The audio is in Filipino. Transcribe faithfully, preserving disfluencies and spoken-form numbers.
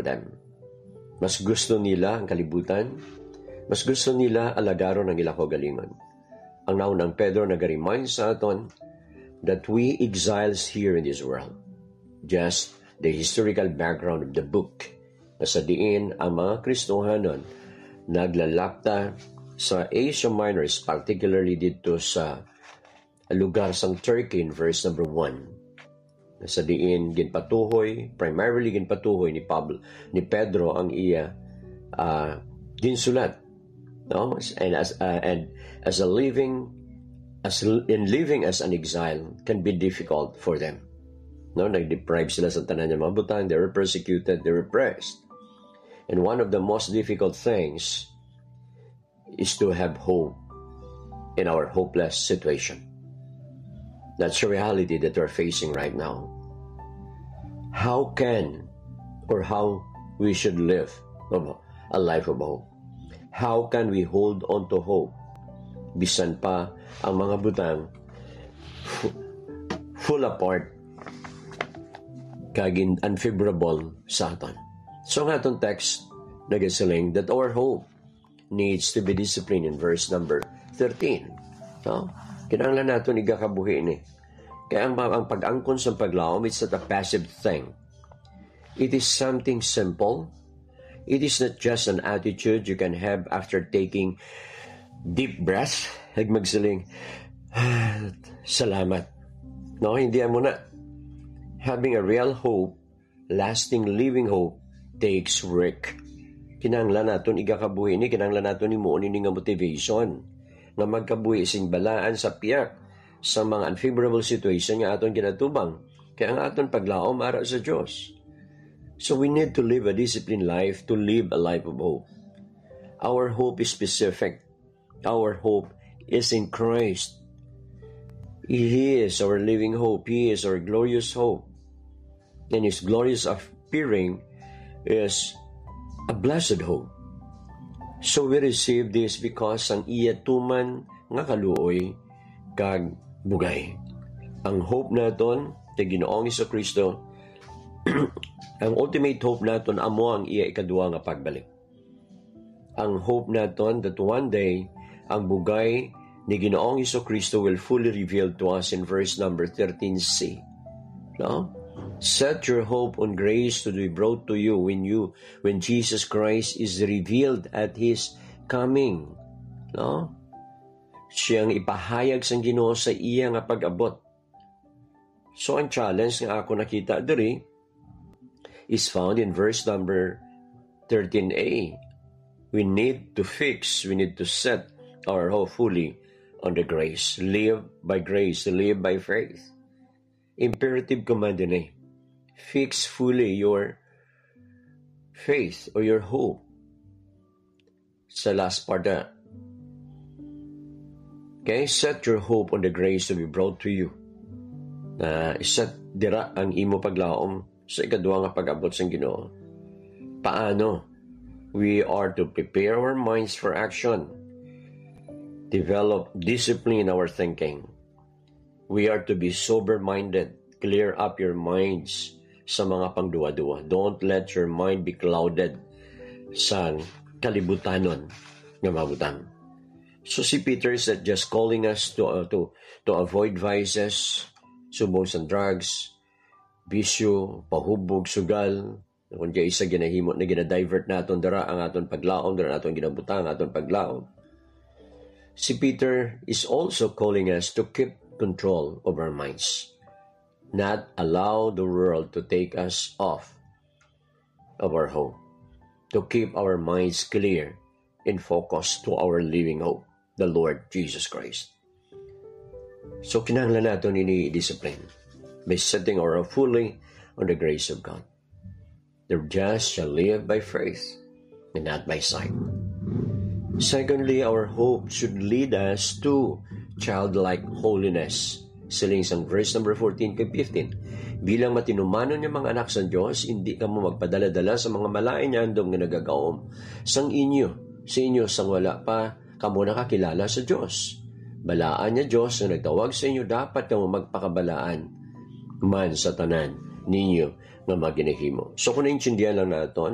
for them. Mas gusto nila ang kalibutan, mas gusto nila alagaron ang ila kagalingon. Ang naunang Pedro nag-remind sa aton that we exiles here in this world. Just the historical background of the book. Sa diin ang mga Kristohanon naglalapta sa Asia Minor, particularly dito sa lugar sang Turkey in verse number one. Sa diin ginpatuhoy, primarily ginpatuhoy ni Pablo, ni Pedro ang iya uh, ginsulat, no? And as uh, and as a living as in living as an exile can be difficult for them. No, nag-deprive sila sa tanan ng mga butang, they were persecuted, they were oppressed. And one of the most difficult things is to have hope in our hopeless situation. That's the reality that we're facing right now. How can or how we should live a life of hope? How can we hold on to hope? Bisan pa ang mga butang full apart kaging unfavorable sa aton. So nga itong text nagasiling that our hope needs to be disciplined in verse number thirteen. No? Kinahanglan natin igakabuhi ni. Kaya ang, ang pag-angkon sa paglaom, it's not a passive thing. It is something simple. It is not just an attitude you can have after taking deep breath. Magsiling, ah, salamat. No, hindi mo na. Having a real hope, lasting living hope, takes work. Kinahanglan natin igakabuhi ni, kinahanglan natin ni mo ni nga motivation nga magkabuhi sing balaan sa piyak sa mga unfavorable situation nga aton ginatubang. Kaya ang aton paglaom ara sa Diyos. So we need to live a disciplined life, to live a life of hope. Our hope is specific. Our hope is in Christ. He is our living hope. He is our glorious hope. And His glorious appearing is a blessed hope. So we receive this because ang iya tuman nga kaluoy kag bugay. Ang hope naton kay Ginoong Jesucristo, ang ultimate hope naton amo ang iya ikaduha nga pagbalik. Ang hope naton that one day ang bugay ni Ginoong Jesucristo will fully reveal to us in verse number thirteen c. No? Set your hope on grace to be brought to you when you when Jesus Christ is revealed at His coming. No? Siyang ipahayag sang Ginoo sa iya nga pag-abot. So ang challenge nga ako nakita diri is found in verse number thirteen a. We need to fix, we need to set our hope fully on the grace. Live by grace, live by faith. Imperative command din eh. Fix fully your faith or your hope. Sa last part na. Okay, set your hope on the grace to be brought to you. Na uh, set dira ang imo paglaom sa ikaduha nga pag-abot sang Ginoo. Paano? We are to prepare our minds for action. Develop discipline in our thinking. We are to be sober-minded. Clear up your minds sa mga pangduwa-duwa. Don't let your mind be clouded sa kalibutanon nga mabutang. So si Peter is not just calling us to uh, to to avoid vices, subong sa drugs, bisyo, pahubog, sugal. Kung diya isa ginahimo na ginadivert naton dara ang aton paglaom, dara naton ginabutang aton paglaom. Si Peter is also calling us to keep control of our minds. Not allow the world to take us off of our hope. To keep our minds clear and focused to our living hope, the Lord Jesus Christ. So kinahanglan natin ini discipline by setting our hope fully on the grace of God. The just shall live by faith and not by sight. Secondly, our hope should lead us to childlike holiness. Siling sang verse number fourteen to fifteen. Bilang matinumanon niya mga anak sa Diyos, hindi ka mo magpadala-dala sa mga malain niya andong nga nagagaom. Sang inyo, sa inyo sang wala pa, kamo nakakilala sa Diyos. Balaan niya Diyos na nagtawag sa inyo, dapat kamo magpakabalaan man sa tanan ninyo nga maginahimo. So kung naintindihan lang natin,